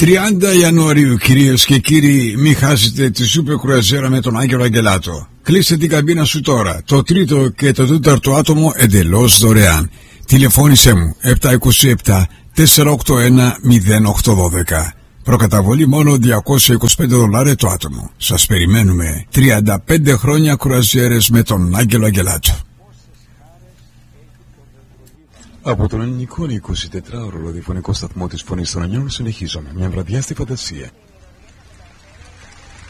30 Ιανουαρίου, κυρίες και κύριοι, μην χάσετε τη σούπερ κρουαζιέρα με τον Άγγελο Αγγελάτο. Κλείστε την καμπίνα σου τώρα. Το τρίτο και το τέταρτο άτομο εντελώς δωρεάν. Τηλεφώνησέ μου 727 481 0812. Προκαταβολή μόνο $225 το άτομο. Σας περιμένουμε. 35 χρόνια κρουαζιέρες με τον Άγγελο Αγγελάτο. Από τον ελληνικό 24ωρο ραδιοφωνικό σταθμό της Φωνής των Ανιών συνεχίζουμε μια βραδιά στη φαντασία.